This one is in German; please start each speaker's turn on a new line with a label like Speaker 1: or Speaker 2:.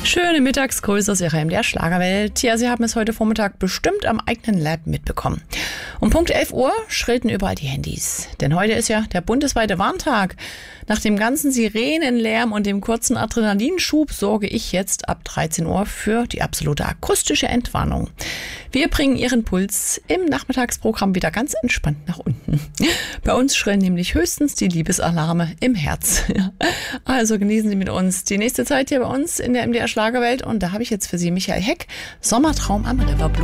Speaker 1: Schöne Mittagsgrüße aus Ihrer MDR Schlagerwelt. Ja, Sie haben es heute Vormittag bestimmt am eigenen Leib mitbekommen. Um Punkt 11 Uhr schrillten überall die Handys. Denn heute ist ja der bundesweite Warntag. Nach dem ganzen Sirenenlärm und dem kurzen Adrenalinschub sorge ich jetzt ab 13 Uhr für die absolute akustische Entwarnung. Wir bringen Ihren Puls im Nachmittagsprogramm wieder ganz entspannt nach unten. Bei uns schrillen nämlich höchstens die Liebesalarme im Herz. Also genießen Sie mit uns die nächste Zeit hier bei uns in der MDR Schlagerwelt. Und da habe ich jetzt für Sie Michael Heck, Sommertraum am River Blues.